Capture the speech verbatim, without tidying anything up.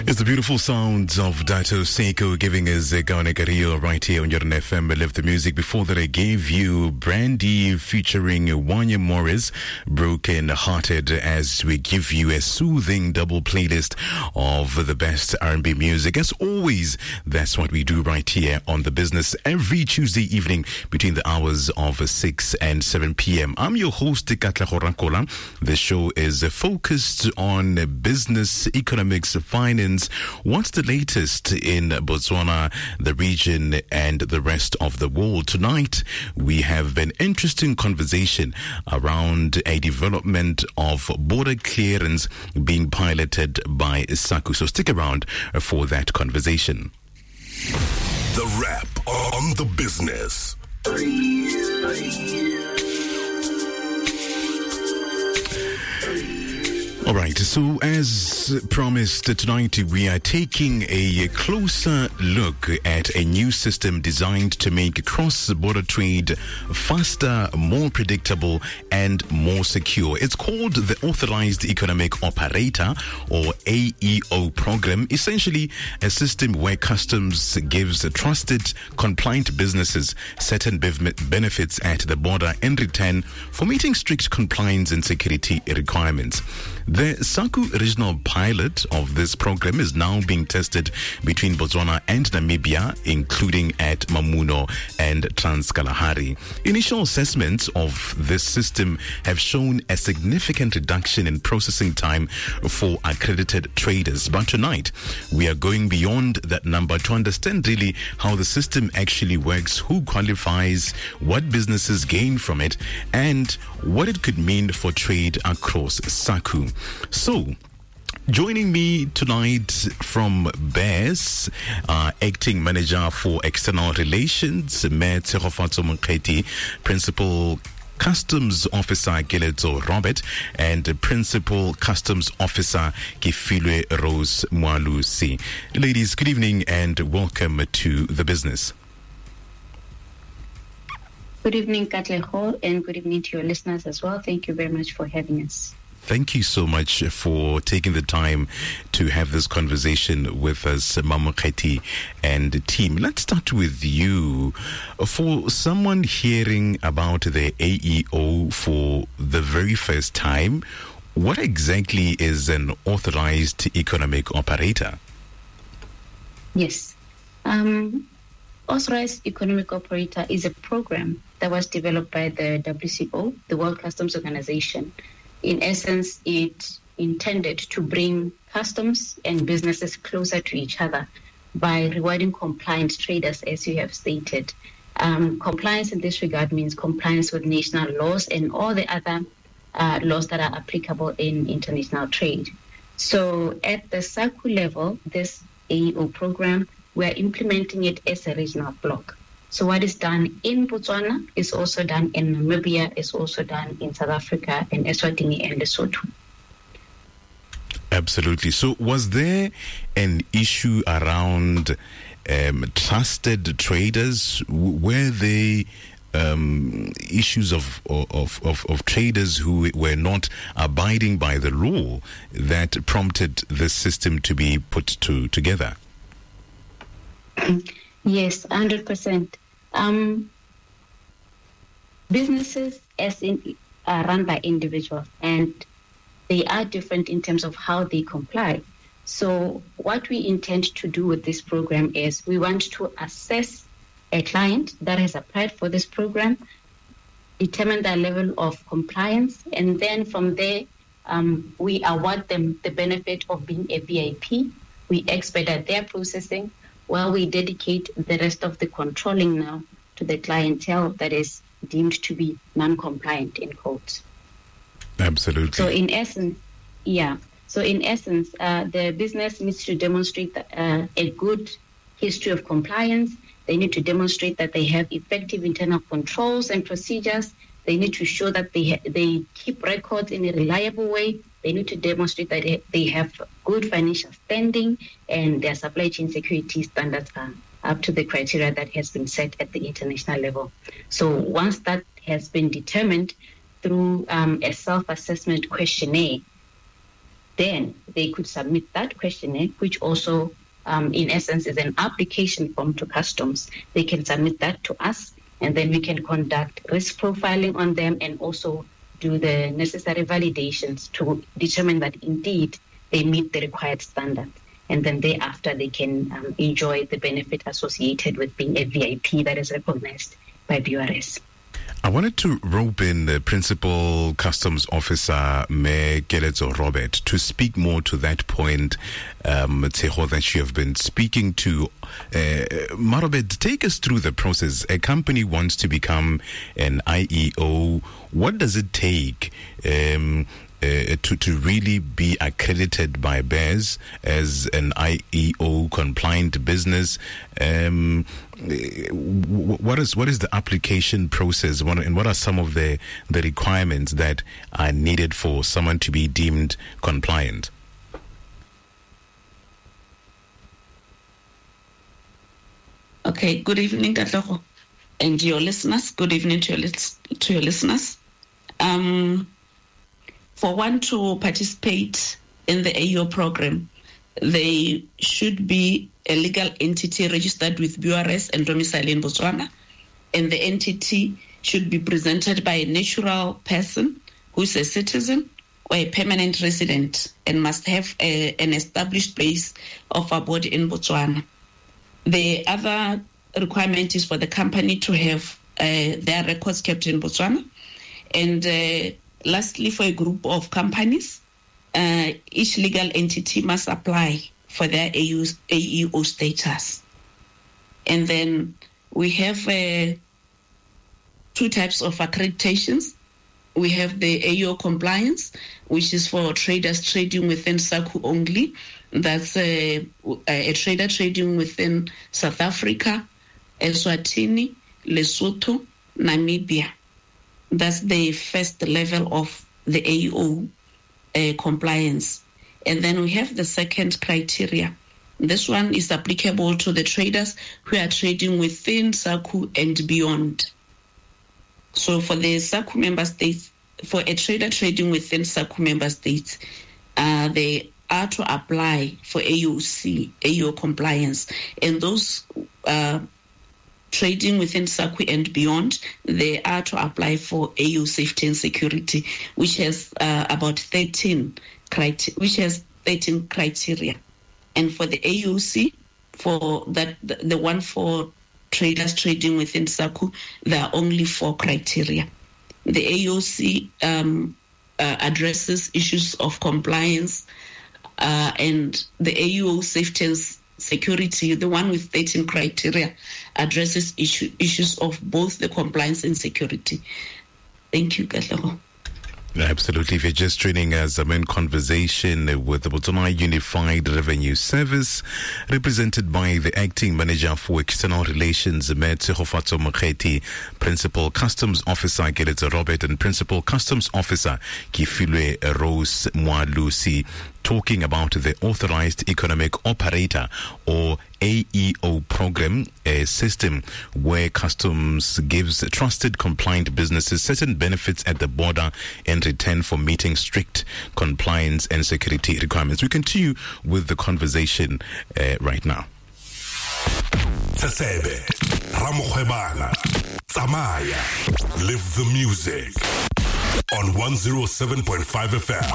It's the beautiful sounds of Dato Seiko giving us a Gaone Gario right here on Jordan F M. I love the music. Before that, I gave you Brandy featuring Wanya Morris, Broken Hearted, as we give you a soothing double playlist of the best R and B music. As always, that's what we do right here on The Business every Tuesday evening between the hours of six and seven p.m. I'm your host, Katlego Rakola. The show is focused on business, economics, finance. What's the latest in Botswana, the region, and the rest of the world? Tonight, we have an interesting conversation around a development of border clearance being piloted by SACU. So stick around for that conversation. The Wrap on The Business. All right, so as promised tonight, we are taking a closer look at a new system designed to make cross-border trade faster, more predictable, and more secure. It's called the Authorized Economic Operator, or A E O program, essentially a system where customs gives trusted, compliant businesses certain benefits at the border in return for meeting strict compliance and security requirements. The SACU regional pilot of this program is now being tested between Botswana and Namibia, including at Mamuno and Trans-Kalahari. Initial assessments of this system have shown a significant reduction in processing time for accredited traders. But tonight, we are going beyond that number to understand really how the system actually works, who qualifies, what businesses gain from it, and what it could mean for trade across SACU. So, joining me tonight from BEARS, uh, Acting Manager for External Relations, Mayor Tshegofatso Mokgethi, Principal Customs Officer Keletso Robert, and Principal Customs Officer Kifilwe Rose Mwalusi. Ladies, good evening and welcome to The Business. Good evening, Katlego, and good evening to your listeners as well. Thank you very much for having us. Thank you so much for taking the time to have this conversation with us, Mokgethi and the team. Let's start with you. For someone hearing about the A E O for the very first time, what exactly is an authorized economic operator? Yes. Um, authorized economic operator is a program that was developed by the W C O, the World Customs Organization. In essence, it intended to bring customs and businesses closer to each other by rewarding compliant traders, as you have stated. Um, compliance in this regard means compliance with national laws and all the other uh, laws that are applicable in international trade. So at the SACU level, this A E O program, we are implementing it as a regional block. So what is done in Botswana is also done in Namibia, is also done in South Africa, and Eswatini and Lesotho. Absolutely. So was there an issue around um, trusted traders? Were they um, issues of, of, of, of traders who were not abiding by the law that prompted this system to be put to, together? Yes, one hundred percent. Um, businesses as in, are run by individuals, and they are different in terms of how they comply. So what we intend to do with this program is we want to assess a client that has applied for this program, determine their level of compliance, and then from there, um, we award them the benefit of being a V I P. We expedite their processing, while we dedicate the rest of the controlling now to the clientele that is deemed to be non-compliant in quotes. Absolutely. So in essence, yeah. So in essence, uh, the business needs to demonstrate that, uh, a good history of compliance. They need to demonstrate that they have effective internal controls and procedures. They need to show that they ha- they keep records in a reliable way. They need to demonstrate that they have good financial standing and their supply chain security standards are up to the criteria that has been set at the international level. So once that has been determined through um, a self-assessment questionnaire, then they could submit that questionnaire, which also, um, in essence, is an application form to customs. They can submit that to us, and then we can conduct risk profiling on them and also do the necessary validations to determine that indeed they meet the required standards. And then thereafter, they can um, enjoy the benefit associated with being a V I P that is recognized by B U R S. I wanted to rope in the Principal Customs Officer, Mayor Keletso Robert, to speak more to that point, um, Tseho, that you have been speaking to. Uh, Marobet, take us through the process. A company wants to become an I E O. What does it take um, uh, to, to really be accredited by B E R S as an I E O compliant business? Um, what is what is the application process, what, and what are some of the, the requirements that are needed for someone to be deemed compliant? Okay, good evening, Katlego, and your listeners. Good evening to your, to your listeners. Um, for one to participate in the A E O program, they should be a legal entity registered with B U R S and domiciled in Botswana, and the entity should be presented by a natural person who is a citizen or a permanent resident and must have a, an established place of abode in Botswana. The other requirement is for the company to have uh, their records kept in Botswana. And uh, lastly, for a group of companies, uh, each legal entity must apply for their A E O status. And then we have uh, two types of accreditations. We have the A E O compliance, which is for traders trading within SACU only. That's a, a trader trading within South Africa, Eswatini, Lesotho, Namibia. That's the first level of the A E O uh, compliance. And then we have the second criteria. This one is applicable to the traders who are trading within SACU and beyond. So for the SACU member states, for a trader trading within SACU member states, uh, they are to apply for A E O C, A E O compliance. And those uh, trading within SACU and beyond, they are to apply for A E O safety and security, which has uh, about thirteen criteria, which has thirteen criteria. And for the A E O C, for that the, the one for traders trading within SACU, there are only four criteria. The A E O C um, uh, addresses issues of compliance, uh, and the A E O safety and security, the one with thirteen criteria, addresses issue, issues of both the compliance and security. Thank you, Katlego. Absolutely. If you're just joining us, I'm in conversation with the Botswana Unified Revenue Service, represented by the Acting Manager for External Relations, Tseho Mokgethi, Principal Customs Officer Keletso Robert, and Principal Customs Officer Kifilwe Rose Mwalusi, talking about the Authorized Economic Operator, or A E O program, a system where customs gives trusted, compliant businesses certain benefits at the border in return for meeting strict compliance and security requirements. We continue with the conversation uh, right now. Tsebe, Ramokgebana, Tsamaya, live the music on one oh seven point five F M.